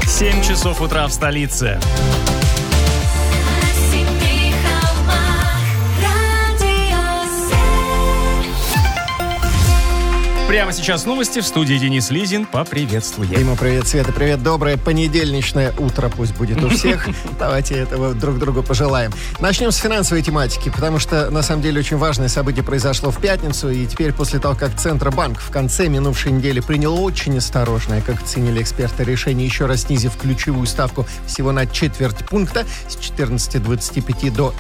7 часов утра в столице. Прямо сейчас новости. В студии Денис Лизин. Поприветствуем. Ему привет, Света, привет. Доброе понедельничное утро пусть будет у всех. Давайте этого друг другу пожелаем. Начнем с финансовой тематики, потому что, на самом деле, очень важное событие произошло в пятницу, и теперь после того, как Центробанк в конце минувшей недели принял очень осторожное, как оценили эксперты, решение, еще раз снизив ключевую ставку всего на четверть пункта с 14,25 до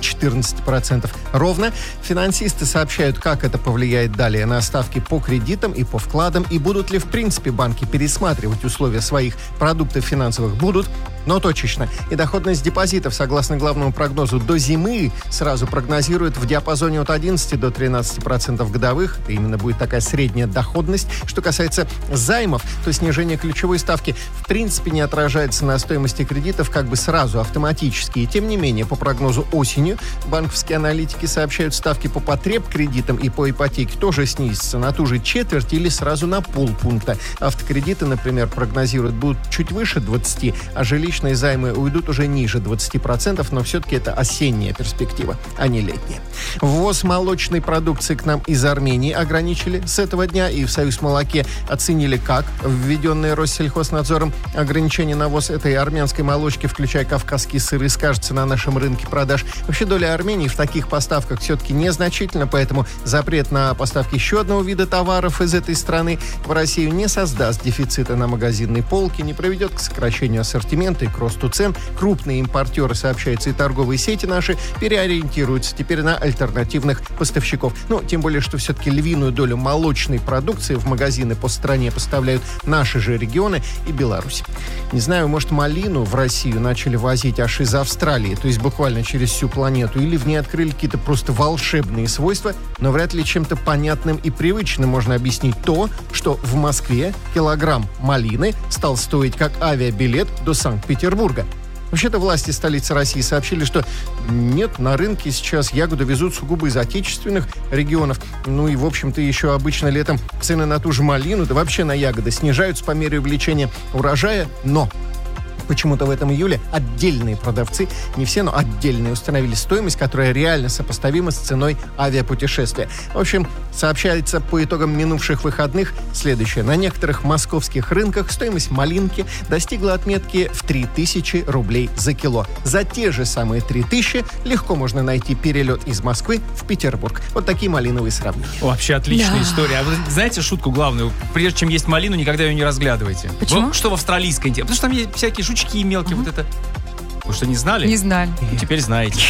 14% ровно, финансисты сообщают, как это повлияет далее на ставки по кредитам и по вкладам, и будут ли в принципе банки пересматривать условия своих продуктов финансовых. Будут, но точечно. И доходность депозитов, согласно главному прогнозу, до зимы сразу прогнозируют в диапазоне от 11 до 13% годовых. Это именно будет такая средняя доходность. Что касается займов, то снижение ключевой ставки в принципе не отражается на стоимости кредитов как бы сразу, автоматически. И тем не менее, по прогнозу осенью, банковские аналитики сообщают, ставки по потребкредитам и по ипотеке тоже снизятся на ту же четверть или сразу на полпункта. Автокредиты, например, прогнозируют, будут чуть выше 20, а жилищные займы уйдут уже ниже 20%, но все-таки это осенняя перспектива, а не летняя. Ввоз молочной продукции к нам из Армении ограничили с этого дня, и в Союзмолоке оценили, как введенные Россельхознадзором ограничения на ввоз этой армянской молочки, включая кавказские сыры, скажется на нашем рынке продаж. Вообще доля Армении в таких поставках все-таки незначительна, поэтому запрет на поставки еще одного вида товаров из этой страны в Россию не создаст дефицита на магазинной полке, не приведет к сокращению ассортимента и к росту цен. Крупные импортеры, сообщается, и торговые сети наши переориентируются теперь на альтернативных поставщиков. Ну, тем более, что все-таки львиную долю молочной продукции в магазины по стране поставляют наши же регионы и Беларусь. Не знаю, может, малину в Россию начали возить аж из Австралии, то есть буквально через всю планету, или в ней открыли какие-то просто волшебные свойства, но вряд ли чем-то понятным и привычным можно объяснить то, что в Москве килограмм малины стал стоить как авиабилет до Санкт-Петербурга. Вообще-то власти столицы России сообщили, что нет, на рынке сейчас ягоду везут сугубо из отечественных регионов. Ну и, в общем-то, еще обычно летом цены на ту же малину, да вообще на ягоды снижаются по мере увеличения урожая, но почему-то в этом июле отдельные продавцы, не все, но отдельные, установили стоимость, которая реально сопоставима с ценой авиапутешествия. В общем, сообщается по итогам минувших выходных следующее. На некоторых московских рынках стоимость малинки достигла отметки в 3000 рублей за кило. За те же самые 3000 легко можно найти перелет из Москвы в Петербург. Вот такие малиновые сравнения. Вообще отличная история. А вы знаете шутку главную? Прежде чем есть малину, никогда ее не разглядывайте. Почему? Что в австралийской? Потому что там есть всякие жучки мелкие, вот это. Вы что, не знали? Не знали. Ну, теперь знаете.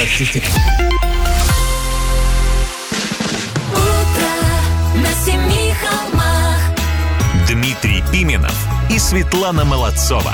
Дмитрий Пименов и Светлана Молодцова.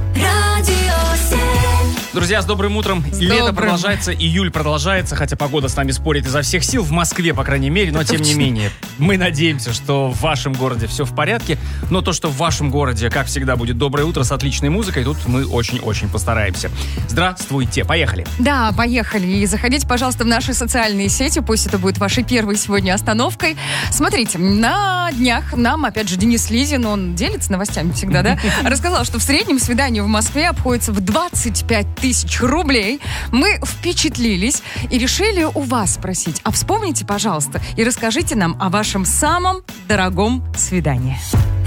Друзья, с добрым утром. Лето продолжается, июль продолжается, хотя погода с нами спорит изо всех сил. В Москве, по крайней мере, но тем не менее. Мы надеемся, что в вашем городе все в порядке. Но то, что в вашем городе, как всегда, будет доброе утро с отличной музыкой, тут мы очень-очень постараемся. Здравствуйте, поехали. Да, поехали. И заходите, пожалуйста, в наши социальные сети. Пусть это будет вашей первой сегодня остановкой. Смотрите, на днях нам, опять же, Денис Лизин, он делится новостями всегда, да? Рассказал, что в среднем свидание в Москве обходится в 25 тысяч рублей. Мы впечатлились и решили у вас спросить. А вспомните, пожалуйста, и расскажите нам о вашем самом дорогом свидании.